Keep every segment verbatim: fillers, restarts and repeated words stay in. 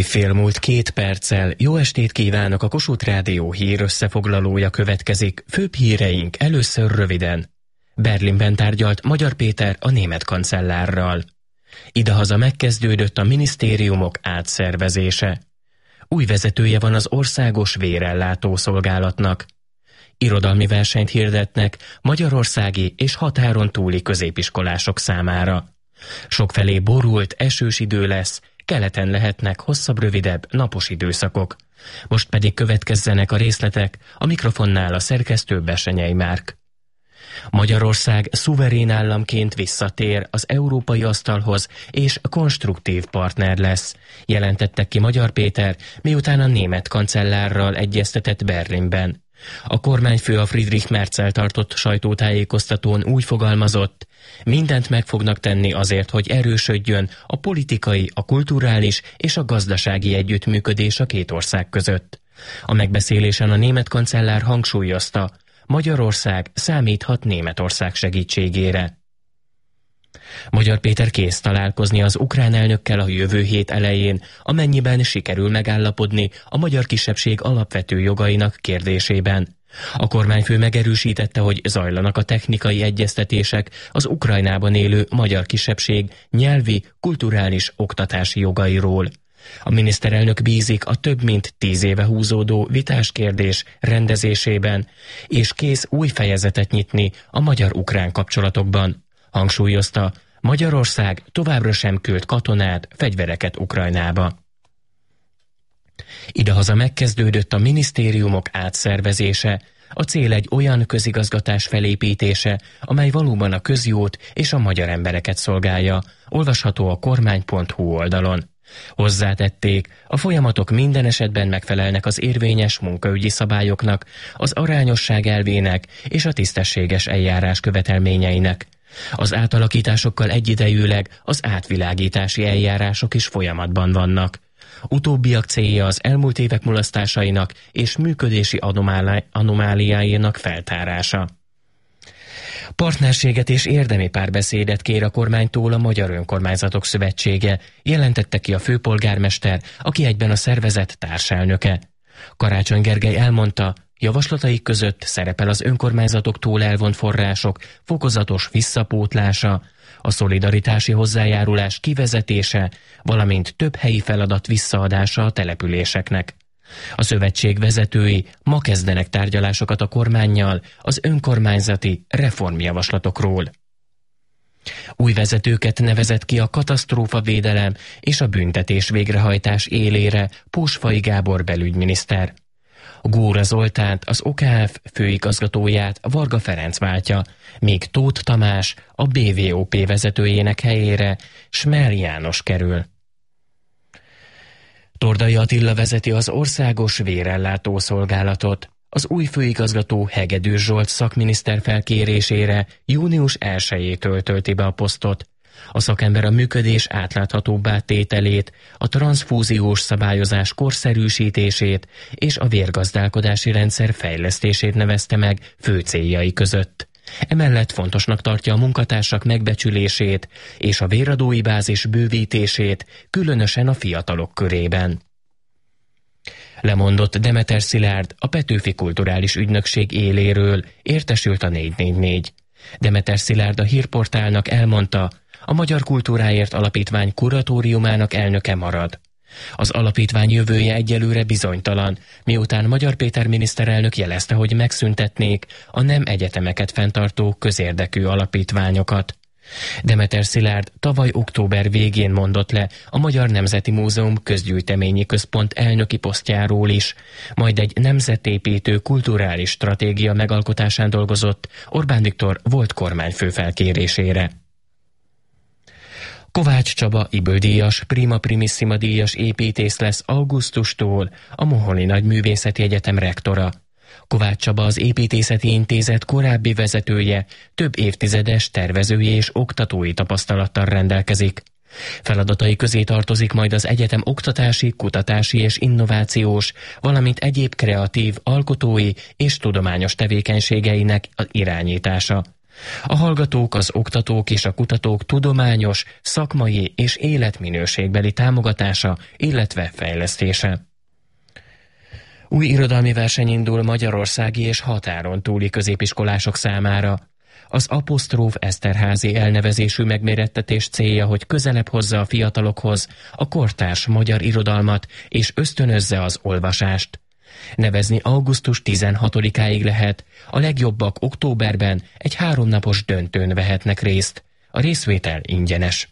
Évfél múlt két perccel. Jó estét kívánok, a Kossuth Rádió hír összefoglalója következik. Főbb híreink először röviden. Berlinben tárgyalt Magyar Péter a német kancellárral. Idehaza megkezdődött a minisztériumok átszervezése. Új vezetője van az Országos Vérellátó Szolgálatnak. Irodalmi versenyt hirdetnek magyarországi és határon túli középiskolások számára. Sokfelé borult, esős idő lesz, keleten lehetnek hosszabb-rövidebb napos időszakok. Most pedig következzenek a részletek, a mikrofonnál a szerkesztő Besenyei Márk. Magyarország szuverén államként visszatér az európai asztalhoz és konstruktív partner lesz, jelentette ki Magyar Péter, miután a német kancellárral egyeztetett Berlinben. A kormányfő a Friedrich Merzel tartott sajtótájékoztatón úgy fogalmazott, mindent meg fognak tenni azért, hogy erősödjön a politikai, a kulturális és a gazdasági együttműködés a két ország között. A megbeszélésen a német kancellár hangsúlyozta, Magyarország számíthat Németország segítségére. Magyar Péter kész találkozni az ukrán elnökkel a jövő hét elején, amennyiben sikerül megállapodni a magyar kisebbség alapvető jogainak kérdésében. A kormányfő megerősítette, hogy zajlanak a technikai egyeztetések az Ukrajnában élő magyar kisebbség nyelvi, kulturális, oktatási jogairól. A miniszterelnök bízik a több mint tíz éve húzódó vitás kérdés rendezésében, és kész új fejezetet nyitni a magyar-ukrán kapcsolatokban. Hangsúlyozta, Magyarország továbbra sem küld katonát, fegyvereket Ukrajnába. Idehaza megkezdődött a minisztériumok átszervezése. A cél egy olyan közigazgatás felépítése, amely valóban a közjót és a magyar embereket szolgálja, olvasható a kormány pont hu oldalon. Hozzátették, a folyamatok minden esetben megfelelnek az érvényes munkaügyi szabályoknak, az arányosság elvének és a tisztességes eljárás követelményeinek. Az átalakításokkal egyidejűleg az átvilágítási eljárások is folyamatban vannak. Utóbbiak célja az elmúlt évek mulasztásainak és működési anomáli- anomáliáinak feltárása. Partnerséget és érdemi párbeszédet kér a kormánytól a Magyar Önkormányzatok Szövetsége, jelentette ki a főpolgármester, aki egyben a szervezet társelnöke. Karácsony Gergely elmondta, javaslataik között szerepel az önkormányzatoktól elvont források fokozatos visszapótlása, a szolidaritási hozzájárulás kivezetése, valamint több helyi feladat visszaadása a településeknek. A szövetség vezetői ma kezdenek tárgyalásokat a kormánnyal az önkormányzati reformjavaslatokról. Új vezetőket nevezett ki a katasztrófavédelem és a büntetés végrehajtás élére Pósfai Gábor belügyminiszter. Góra Zoltánt, az o ká ef főigazgatóját Varga Ferenc váltja, míg Tóth Tamás a bé vé o pé vezetőjének helyére Smel János kerül. Tordai Attila vezeti az Országos Vérellátó Szolgálatot. Az új főigazgató Hegedűs Zsolt szakminiszter felkérésére június elsejétől tölti be a posztot. A szakember a működés átláthatóbbá tételét, a transzfúziós szabályozás korszerűsítését és a vérgazdálkodási rendszer fejlesztését nevezte meg fő céljai között. Emellett fontosnak tartja a munkatársak megbecsülését és a véradói bázis bővítését, különösen a fiatalok körében. Lemondott Demeter Szilárd, a Petőfi Kulturális Ügynökség éléről, értesült a négy négy négy. Demeter Szilárd a hírportálnak elmondta, a Magyar Kultúráért Alapítvány kuratóriumának elnöke marad. Az alapítvány jövője egyelőre bizonytalan, miután Magyar Péter miniszterelnök jelezte, hogy megszüntetnék a nem egyetemeket fenntartó közérdekű alapítványokat. Demeter Szilárd tavaly október végén mondott le a Magyar Nemzeti Múzeum Közgyűjteményi Központ elnöki posztjáról is, majd egy nemzetépítő kulturális stratégia megalkotásán dolgozott Orbán Viktor volt kormányfő felkérésére. Kovács Csaba Ybl-díjas, Prima Primissima díjas építész lesz augusztustól a Moholi Nagyművészeti Egyetem rektora. Kovács Csaba az Építészeti Intézet korábbi vezetője, több évtizedes tervezői és oktatói tapasztalattal rendelkezik. Feladatai közé tartozik majd az egyetem oktatási, kutatási és innovációs, valamint egyéb kreatív, alkotói és tudományos tevékenységeinek az irányítása. A hallgatók, az oktatók és a kutatók tudományos, szakmai és életminőségbeli támogatása, illetve fejlesztése. Új irodalmi verseny indul magyarországi és határon túli középiskolások számára. Az Apostróf Eszterházy elnevezésű megmérettetés célja, hogy közelebb hozza a fiatalokhoz a kortárs magyar irodalmat és ösztönözze az olvasást. Nevezni augusztus tizenhatodikáig lehet, a legjobbak októberben egy háromnapos döntőn vehetnek részt. A részvétel ingyenes.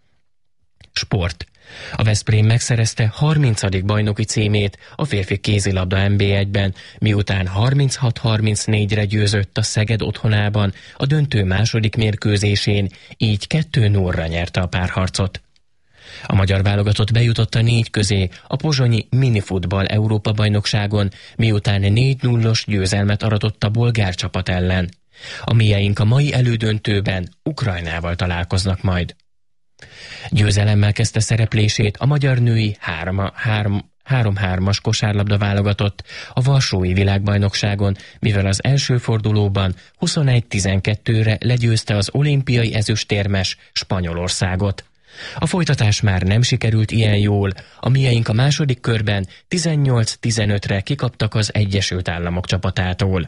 Sport. A Veszprém megszerezte harmincadik bajnoki címét a férfi kézilabda en bé egyben, miután harminchat harmincnégyre győzött a Szeged otthonában a döntő második mérkőzésén, így kettő nullra nyerte a párharcot. A magyar válogatott bejutott a négy közé a pozsonyi minifutball Európa-bajnokságon, miután négy nullos győzelmet aratott a bolgár csapat ellen. A mieink a mai elődöntőben Ukrajnával találkoznak majd. Győzelemmel kezdte szereplését a magyar női három-hármas kosárlabda válogatott a Varsói világbajnokságon, mivel az első fordulóban huszonegy tizenkettőre legyőzte az olimpiai ezüstérmes Spanyolországot. A folytatás már nem sikerült ilyen jól, a mieink a második körben tizennyolc tizenötre kikaptak az Egyesült Államok csapatától.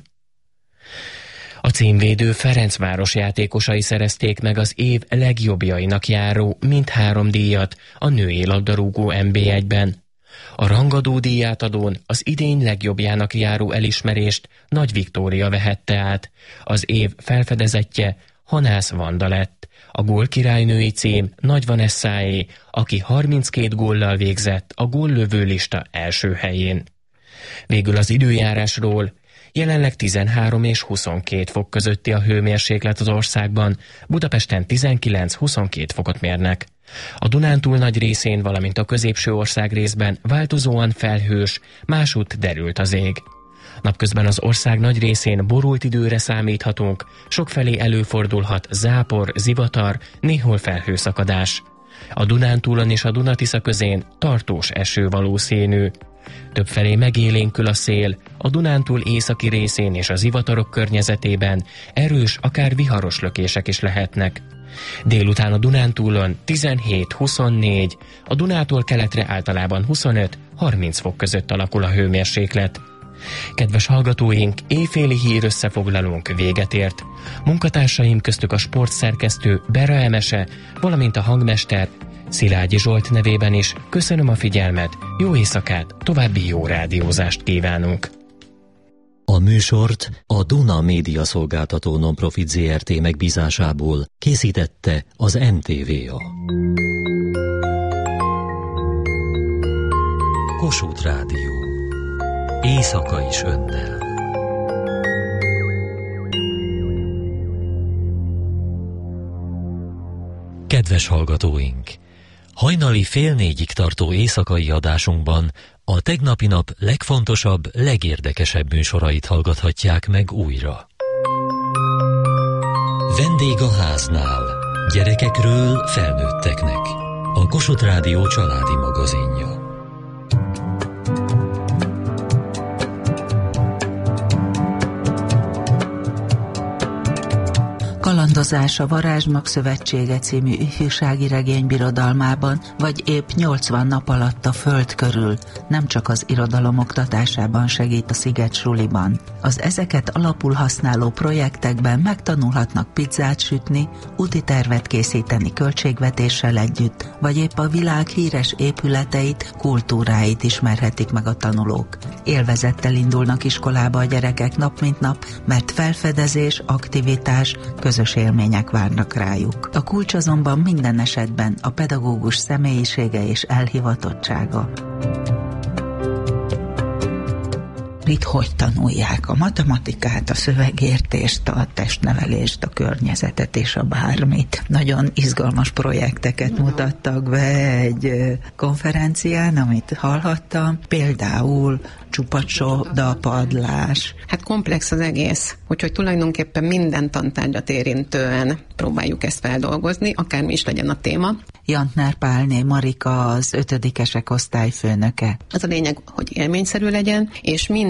A címvédő Ferencváros játékosai szerezték meg az év legjobbjainak járó mindhárom díjat a női labdarúgó en bé egyben. A rangadó díjátadón az idény legjobbjának járó elismerést Nagy Viktória vehette át. Az év felfedezettje Hanász Vanda lett. A gólkirálynői cím Nagy Vanessáé, aki harminckét góllal végzett a góllövő lista első helyén. Végül az időjárásról. Jelenleg tizenhárom és huszonkét fok közötti a hőmérséklet az országban, Budapesten tizenkilenc-huszonkét fokot mérnek. A Dunántúl nagy részén, valamint a középső ország részben változóan felhős, másútt derült az ég. Napközben az ország nagy részén borult időre számíthatunk, sokfelé előfordulhat zápor, zivatar, néhol felhőszakadás. A Dunántúlon és a Duna-Tisza közén tartós eső valószínű. Többfelé megélénkül a szél, a Dunántúl északi részén és a zivatarok környezetében erős, akár viharos lökések is lehetnek. Délután a Dunántúlon tizenhét-huszonnégy, a Dunától keletre általában huszonöt-harminc fok között alakul a hőmérséklet. Kedves hallgatóink, éjféli hír összefoglalónk véget ért. Munkatársaim köztük a sportszerkesztő Bera Emese, valamint a hangmester Szilágyi Zsolt nevében is köszönöm a figyelmet, jó éjszakát, további jó rádiózást kívánunk. A műsort a Duna Média Szolgáltató Nonprofit zé er té megbízásából készítette az em té vé á. Kossuth Rádió. Éjszaka is önnel. Kedves hallgatóink! Hajnali fél négyig tartó éjszakai adásunkban a tegnapi nap legfontosabb, legérdekesebb műsorait hallgathatják meg újra. Vendég a háznál. Gyerekekről felnőtteknek. A Kossuth Rádió családi magazinja. Kalandozás a Varázsmag Szövetsége című ifjúsági regény birodalmában, vagy épp nyolcvan nap alatt a föld körül, nem csak az irodalom oktatásában segít a Sziget Suliban. Az ezeket alapul használó projektekben megtanulhatnak pizzát sütni, úti tervet készíteni költségvetéssel együtt, vagy épp a világ híres épületeit, kultúráit ismerhetik meg a tanulók. Élvezettel indulnak iskolába a gyerekek nap mint nap, mert felfedezés, aktivitás, közös élmények várnak rájuk. A kulcs azonban minden esetben a pedagógus személyisége és elhivatottsága. Itt hogy tanulják a matematikát, a szövegértést, a testnevelést, a környezetet és a bármit. Nagyon izgalmas projekteket mutattak be egy konferencián, amit hallhattam. Például csupacsoda, padlás. Hát komplex az egész, úgyhogy tulajdonképpen minden tantárgyat érintően próbáljuk ezt feldolgozni, akármi is legyen a téma. Jantner Pálné Marika az ötödikesek osztályfőnöke. Az a lényeg, hogy élményszerű legyen, és minden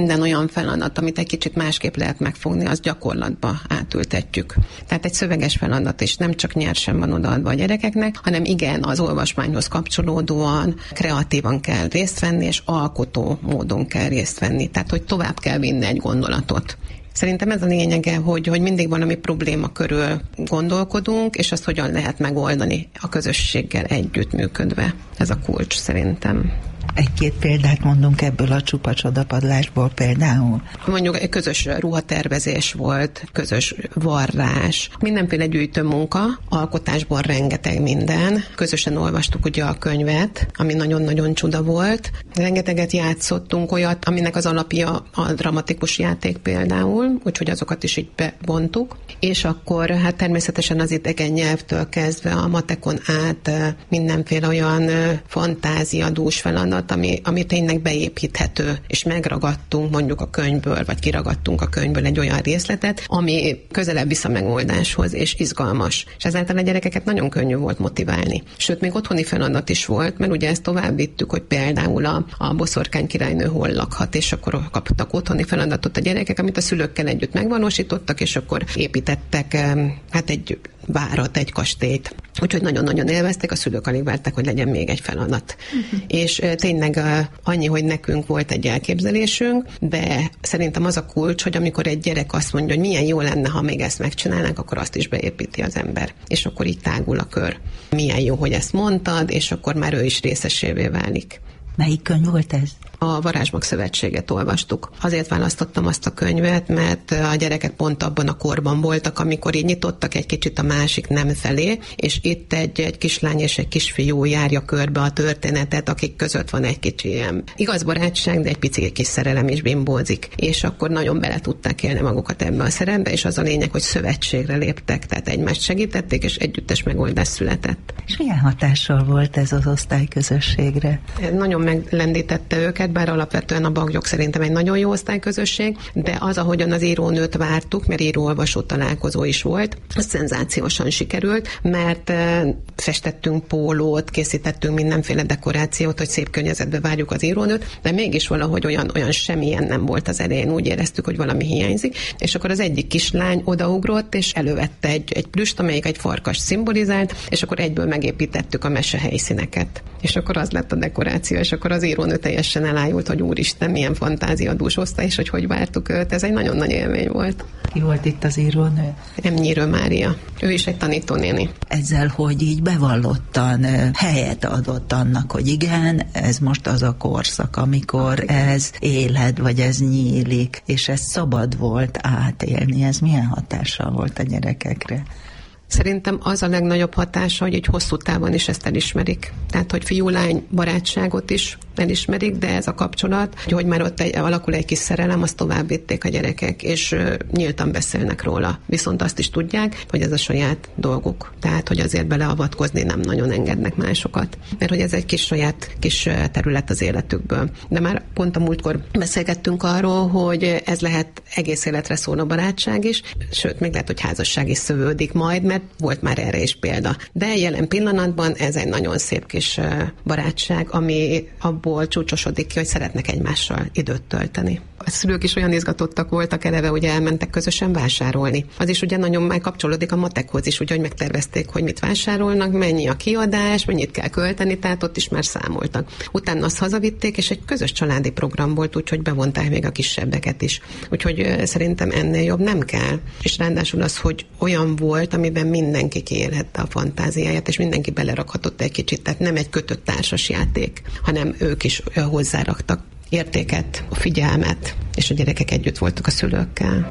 minden olyan feladat, amit egy kicsit másképp lehet megfogni, az gyakorlatba átültetjük. Tehát egy szöveges feladat is nem csak nyersen van odaadva a gyerekeknek, hanem igen, az olvasmányhoz kapcsolódóan, kreatívan kell részt venni, és alkotó módon kell részt venni. Tehát, hogy tovább kell vinni egy gondolatot. Szerintem ez a lényege, hogy, hogy mindig valami probléma körül gondolkodunk, és azt hogyan lehet megoldani a közösséggel együttműködve. Ez a kulcs szerintem. Egy-két példát mondunk ebből a csupa csodapadlásból például. Mondjuk egy közös ruhatervezés volt, közös varrás, mindenféle gyűjtőmunka, alkotásból rengeteg minden. Közösen olvastuk ugye a könyvet, ami nagyon-nagyon csuda volt. Rengeteget játszottunk olyat, aminek az alapja a dramatikus játék például, úgyhogy azokat is így bevontuk. És akkor hát természetesen az idegen nyelvtől kezdve a matekon át mindenféle olyan fantáziadús feladat, ami, ami tényleg beépíthető, és megragadtunk mondjuk a könyvből, vagy kiragadtunk a könyvből egy olyan részletet, ami közelebb visz a megoldáshoz, és izgalmas. És ezáltal a gyerekeket nagyon könnyű volt motiválni. Sőt, még otthoni feladat is volt, mert ugye ezt tovább vittük, hogy például a, a boszorkány királynő hol lakhat, és akkor kaptak otthoni feladatot a gyerekek, amit a szülőkkel együtt megvalósítottak, és akkor építettek hát egy várat, egy kastélyt. Úgyhogy nagyon-nagyon élvezték, a szülők alig várták, hogy legyen még egy feladat. Uh-huh. És tényleg annyi, hogy nekünk volt egy elképzelésünk, de szerintem az a kulcs, hogy amikor egy gyerek azt mondja, hogy milyen jó lenne, ha még ezt megcsinálnánk, akkor azt is beépíti az ember. És akkor így tágul a kör. Milyen jó, hogy ezt mondtad, és akkor már ő is részesévé válik. Melyik könyv volt ez? A Varázsmag Szövetséget olvastuk. Azért választottam azt a könyvet, mert a gyerekek pont abban a korban voltak, amikor így nyitottak egy kicsit a másik nem felé, és itt egy, egy kislány és egy kisfiú járja körbe a történetet, akik között van egy kicsi ilyen igaz barátság, de egy pici kis szerelem is bimbózik. És akkor nagyon bele tudták élni magukat ebbe a szerepbe, és az a lényeg, hogy szövetségre léptek, tehát egymást segítették, és együttes megoldás született. És milyen hatással volt ez az osztályközösségre? Nagyon meglendítette őket, bár alapvetően a Baglyok szerintem egy nagyon jó osztályközösség, de az, ahogyan az írónőt vártuk, mert író-olvasó találkozó is volt, az szenzációsan sikerült, mert festettünk pólót, készítettünk mindenféle dekorációt, hogy szép környezetbe várjuk az írónőt, de mégis valahogy olyan, olyan semmilyen nem volt az elején, úgy éreztük, hogy valami hiányzik, és akkor az egyik kislány odaugrott, és elővette egy, egy plüst, amelyik egy farkast szimbolizált, és akkor egyből megépítettük a mese helyszíneket. És akkor az lett a dekoráció, és akkor az írónő teljesen elájult, hogy úristen, milyen fantáziadús osztály, és hogy hogy vártuk őt. Ez egy nagyon nagy élmény volt. Ki volt itt az írónő? Emnyírő Mária. Ő is egy tanítónéni. Ezzel, hogy így bevallottan helyet adott annak, hogy igen, ez most az a korszak, amikor ez éled, vagy ez nyílik, és ez szabad volt átélni. Ez milyen hatással volt a gyerekekre? Szerintem az a legnagyobb hatása, hogy egy hosszú távon is ezt elismerik. Tehát, hogy fiú-lány barátságot is elismerik, de ez a kapcsolat, hogy már ott egy, alakul egy kis szerelem, azt tovább vitték a gyerekek, és uh, nyíltan beszélnek róla. Viszont azt is tudják, hogy ez a saját dolguk. Tehát, hogy azért beleavatkozni nem nagyon engednek másokat. Mert hogy ez egy kis saját kis terület az életükből. De már pont a múltkor beszélgettünk arról, hogy ez lehet egész életre szóló barátság is, sőt, még lehet, hogy házasság is szövődik majd, mert volt már erre is példa. De jelen pillanatban ez egy nagyon szép kis barátság, ami abból csúcsosodik ki, hogy szeretnek egymással időt tölteni. A szülők is olyan izgatottak voltak eleve, hogy elmentek közösen vásárolni. Az is ugye nagyon már kapcsolódik a matekhoz is, ugye, hogy megtervezték, hogy mit vásárolnak, mennyi a kiadás, mennyit kell költeni, tehát ott is már számoltak. Utána azt hazavitték, és egy közös családi program volt, úgyhogy bevonták még a kisebbeket is. Úgyhogy szerintem ennél jobb nem kell. És ráadásul az, hogy olyan volt, amiben mindenki kiélhette a fantáziáját, és mindenki belerakhatott egy kicsit, tehát nem egy kötött társasjáték, hanem ők is hozzáraktak értéket, a figyelmet, és a gyerekek együtt voltak a szülőkkel.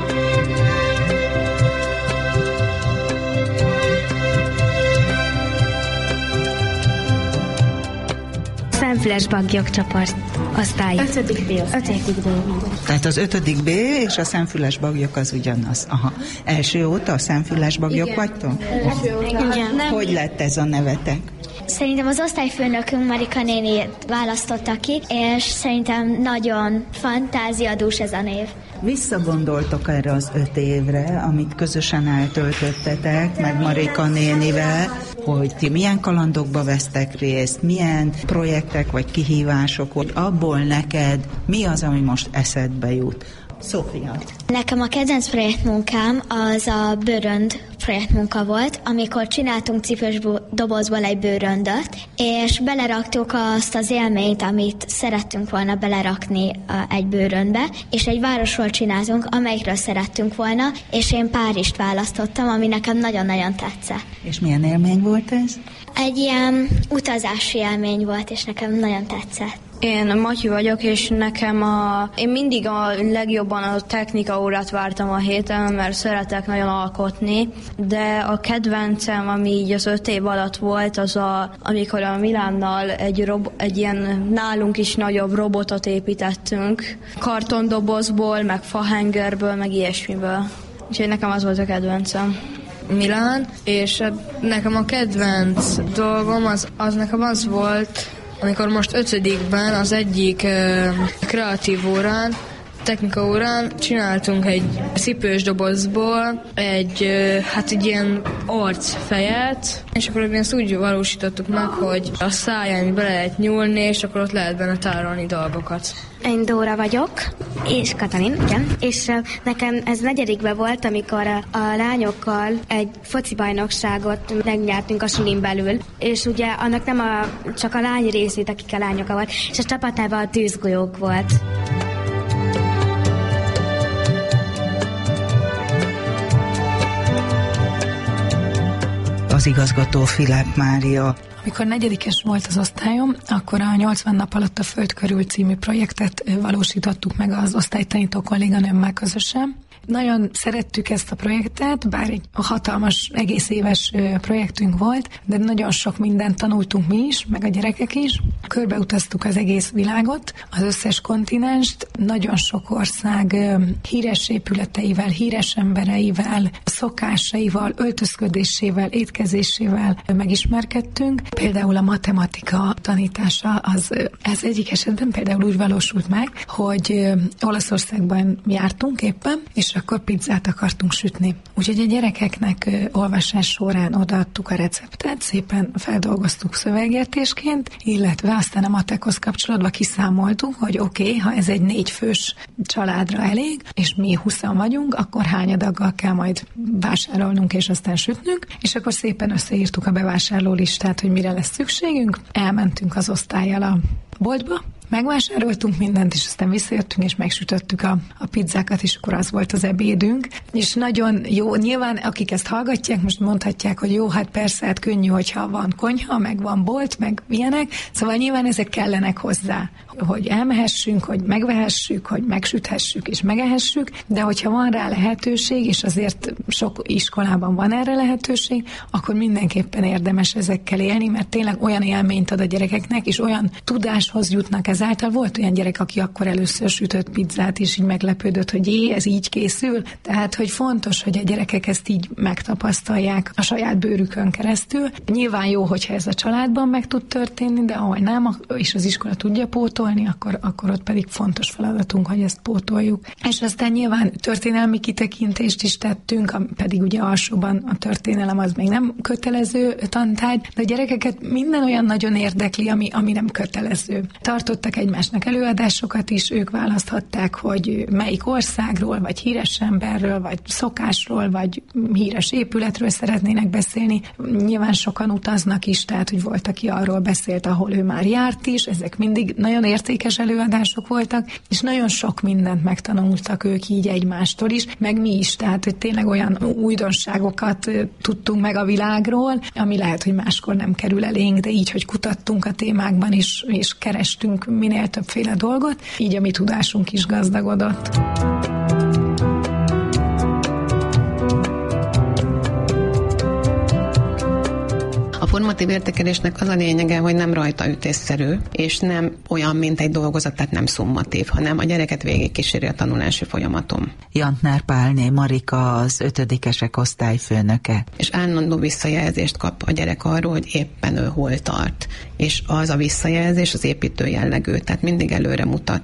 Szemfüles Baglyok csoport osztály. Ötödik B osztály. Ötödik B. Tehát az ötödik B és a Szemfüles Baglyok az ugyanaz. Aha. Első óta a Szemfüles Baglyok igen. vagytok? Első óta. Igen. Hogy lett ez a nevetek? Szerintem az osztályfőnökünk Marika néni választotta ki, és szerintem nagyon fantáziadús ez a név. Visszagondoltok erre az öt évre, amit közösen eltöltöttetek, meg Marika nénivel, hogy ti milyen kalandokba vesztek részt, milyen projektek vagy kihívások, hogy abból neked mi az, ami most eszedbe jut. Szófia. Nekem a kedvenc projektmunkám az a bőrönd projektmunka volt, amikor csináltunk cipős dobozból egy bőröndöt, és beleraktuk azt az élményt, amit szerettünk volna belerakni egy bőröndbe, és egy városról csináltunk, amelyikről szerettünk volna, és én Párizst választottam, ami nekem nagyon-nagyon tetszett. És milyen élmény volt ez? Egy ilyen utazási élmény volt, és nekem nagyon tetszett. Én Matyi vagyok, és nekem a... Én mindig a legjobban a technika órát vártam a héten, mert szeretek nagyon alkotni, de a kedvencem, ami így az öt év alatt volt, az a, amikor a Milánnal egy, rob, egy ilyen nálunk is nagyobb robotot építettünk, kartondobozból, meg fahengerből, meg ilyesmiből. Úgyhogy nekem az volt a kedvencem. Milán, és nekem a kedvenc dolgom az, az nekem az volt, amikor most ötödikben az egyik uh, kreatív órán, technika órán csináltunk egy cipős dobozból egy, uh, hát egy ilyen arcfejet, és akkor ezt úgy valósítottuk meg, hogy a száján be lehet nyúlni, és akkor ott lehet benne tárolni dolgokat. Én Dóra vagyok, és Katalin, igen, és uh, nekem ez negyedikben volt, amikor a, a lányokkal egy foci bajnokságot megnyertünk a sulin belül, és ugye annak nem a, csak a lány részét, akik a lányokkal volt, és a csapatában a tűzgolyók volt. Az igazgató Filip Mária. Amikor negyedikes volt az osztályom, akkor a nyolcvan nap alatt a Föld körül című projektet valósítottuk meg az osztálytanító kolléganőmmel közösen. Nagyon szerettük ezt a projektet, bár egy hatalmas, egész éves projektünk volt, de nagyon sok mindent tanultunk mi is, meg a gyerekek is. Körbeutaztuk az egész világot, az összes kontinenst, nagyon sok ország híres épületeivel, híres embereivel, szokásaival, öltözködésével, étkezésével megismerkedtünk. Például a matematika tanítása, az, ez egyik esetben például úgy valósult meg, hogy Olaszországban jártunk éppen, és akkor pizzát akartunk sütni. Úgyhogy a gyerekeknek olvasás során odaadtuk a receptet, szépen feldolgoztuk szövegértésként, illetve aztán a matekhoz kapcsolatban kiszámoltuk, hogy oké, okay, ha ez egy négyfős családra elég, és mi húszan vagyunk, akkor hány adaggal kell majd vásárolnunk és aztán sütnünk, és akkor szépen összeírtuk a bevásárló listát, hogy mire lesz szükségünk, elmentünk az osztállyal a boltba, megvásároltunk mindent, és aztán visszajöttünk, és megsütöttük a, a pizzákat, és akkor az volt az ebédünk. És nagyon jó, nyilván akik ezt hallgatják, most mondhatják, hogy jó, hát persze, hát könnyű, hogyha van konyha, meg van bolt, meg ilyenek, szóval nyilván ezek kellenek hozzá, hogy elmehessünk, hogy megvehessük, hogy megsüthessük és megehessük, de hogyha van rá lehetőség, és azért sok iskolában van erre lehetőség, akkor mindenképpen érdemes ezekkel élni, mert tényleg olyan élményt ad a gyerekeknek, és olyan tudáshoz jutnak ezáltal. Volt olyan gyerek, aki akkor először sütött pizzát, és így meglepődött, hogy jé, ez így készül. Tehát, hogy fontos, hogy a gyerekek ezt így megtapasztalják a saját bőrükön keresztül. Nyilván jó, hogyha ez a családban meg tud történni, de ahol nem, és az iskola tudja pótolni, akkor, akkor ott pedig fontos feladatunk, hogy ezt pótoljuk. És aztán nyilván történelmi kitekintést is tettünk, pedig ugye alsóban a történelem az még nem kötelező tantárgy, de a gyerekeket minden olyan nagyon érdekli, ami, ami nem kötelező. Tartottak egymásnak előadásokat is, ők választhatták, hogy melyik országról, vagy híres emberről, vagy szokásról, vagy híres épületről szeretnének beszélni. Nyilván sokan utaznak is, tehát hogy volt, aki arról beszélt, ahol ő már járt is, ezek mindig nagyon értékes előadások voltak, és nagyon sok mindent megtanultak ők így egymástól is, meg mi is, tehát hogy tényleg olyan újdonságokat tudtunk meg a világról, ami lehet, hogy máskor nem kerül elénk, de így, hogy kutattunk a témákban is, és kerestünk minél többféle dolgot, így a mi tudásunk is gazdagodott. A formatív értékelésnek az a lényege, hogy nem rajtaütésszerű, és nem olyan, mint egy dolgozat, tehát nem szummatív, hanem a gyereket végigkíséri a tanulási folyamaton. Jantnár Pálné Marika, az ötödikesek osztályfőnöke. És állandó visszajelzést kap a gyerek arról, hogy éppen ő hol tart. És az a visszajelzés az építő jellegű, tehát mindig előre mutat.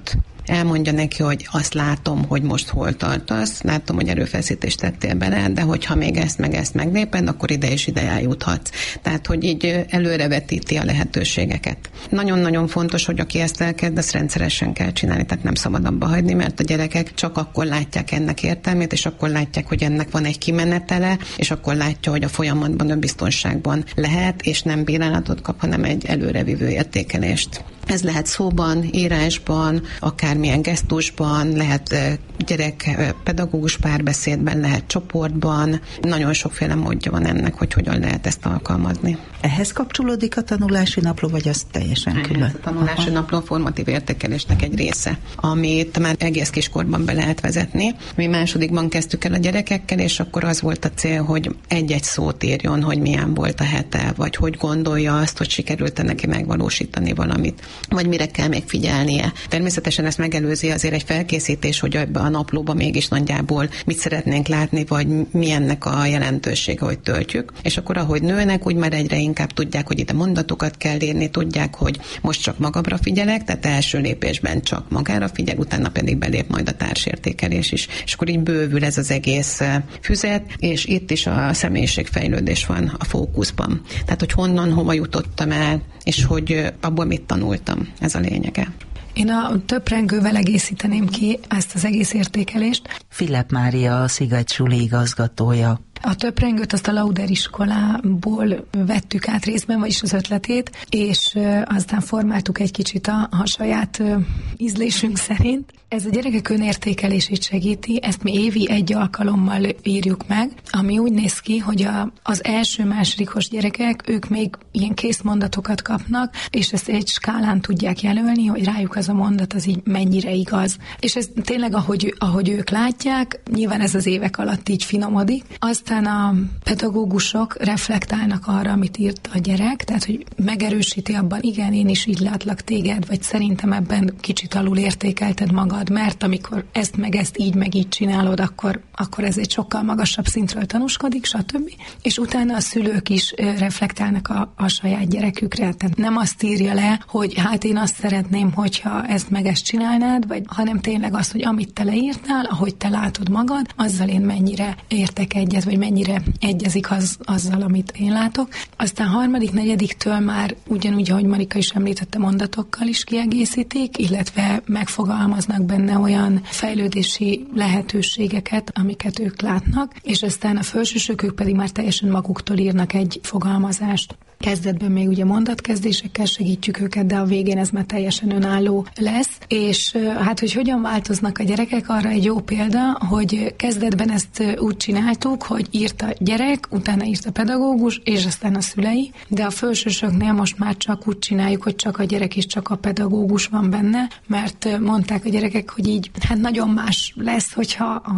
elmondja neki, hogy azt látom, hogy most hol tartasz, látom, hogy erőfeszítést tettél bele, de hogyha még ezt meg ezt megléped, akkor ide és ide eljuthatsz. Tehát, hogy így előrevetíti a lehetőségeket. Nagyon-nagyon fontos, hogy aki ezt elkezd, azt rendszeresen kell csinálni, tehát nem szabad abba hagyni, mert a gyerekek csak akkor látják ennek értelmét, és akkor látják, hogy ennek van egy kimenetele, és akkor látja, hogy a folyamatban önbiztonságban lehet, és nem bírálatot kap, hanem egy előrevívő értékelést. Ez lehet szóban, írásban, akármilyen gesztusban, lehet gyerek-pedagógus párbeszédben, lehet csoportban. Nagyon sokféle módja van ennek, hogy hogyan lehet ezt alkalmazni. Ehhez kapcsolódik a tanulási napló, vagy az teljesen külön? Ez a tanulási Aha. napló formatív értékelésnek egy része, amit már egész kiskorban be lehet vezetni. Mi másodikban kezdtük el a gyerekekkel, és akkor az volt a cél, hogy egy-egy szót írjon, hogy milyen volt a hete, vagy hogy gondolja azt, hogy sikerült neki megvalósítani valamit, vagy mire kell még figyelnie. Természetesen ezt megelőzi azért egy felkészítés, hogy ebbe a naplóba mégis nagyjából mit szeretnénk látni, vagy mi ennek a jelentősége, hogy töltjük. És akkor ahogy nőnek, úgy már egyre inkább tudják, hogy ide mondatokat kell írni, tudják, hogy most csak magamra figyelek, tehát első lépésben csak magára figyel, utána pedig belép majd a társértékelés is. És akkor így bővül ez az egész füzet, és itt is a személyiségfejlődés van a fókuszban. Tehát, hogy honnan, hova jutottam el, és hogy abból mit tanultam. Ez a lényege. Én a töprengővel egészíteném ki ezt az egész értékelést. Filip Mária, a Sziget Suli igazgatója. A töprengőt azt a Lauder iskolából vettük át részben, vagyis az ötletét, és aztán formáltuk egy kicsit a, a saját ízlésünk szerint. Ez a gyerekek önértékelését segíti, ezt mi évi egy alkalommal írjuk meg, ami úgy néz ki, hogy a, az első-másodikos gyerekek, ők még ilyen készmondatokat kapnak, és ezt egy skálán tudják jelölni, hogy rájuk az a mondat az így mennyire igaz. És ez tényleg, ahogy, ahogy ők látják, nyilván ez az évek alatt így finomodik. Aztán a pedagógusok reflektálnak arra, amit írt a gyerek, tehát, hogy megerősíti abban, igen, én is így látlak téged, vagy szerintem ebben kicsit alul értékelted magad, mert amikor ezt meg ezt így meg így csinálod, akkor, akkor ez egy sokkal magasabb szintről tanúskodik, stb. És utána a szülők is reflektálnak a, a saját gyerekükre. Tehát nem azt írja le, hogy hát én azt szeretném, hogyha ezt meg ezt csinálnád, vagy, hanem tényleg azt, hogy amit te leírtál, ahogy te látod magad, azzal én mennyire értek egyet, vagy mennyire egyezik az, azzal, amit én látok. Aztán harmadik, negyediktől már ugyanúgy, ahogy Marika is említette, mondatokkal is kiegészítik, illetve megfogalmaznak benne olyan fejlődési lehetőségeket, amiket ők látnak, és aztán a felsősök, ők pedig már teljesen maguktól írnak egy fogalmazást. Kezdetben még ugye mondatkezdésekkel segítjük őket, de a végén ez már teljesen önálló lesz. És hát, hogy hogyan változnak a gyerekek, arra egy jó példa, hogy kezdetben ezt úgy csináltuk, hogy írt a gyerek, utána írt a pedagógus, és aztán a szülei, de a felsősöknél most már csak úgy csináljuk, hogy csak a gyerek és csak a pedagógus van benne, mert mondták a gyerekek, hogy így hát nagyon más lesz, hogyha